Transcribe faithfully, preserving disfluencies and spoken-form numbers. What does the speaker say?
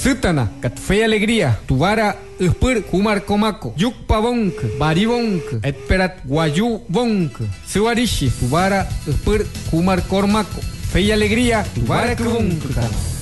Sutana, cat fe alegría, tuvara uspur kumar komako, yukpa bonk, bari bonk, etperat guayu bonk, suarishi, tuvara uspur kumar kormako, fe alegría, tuvara kubonk.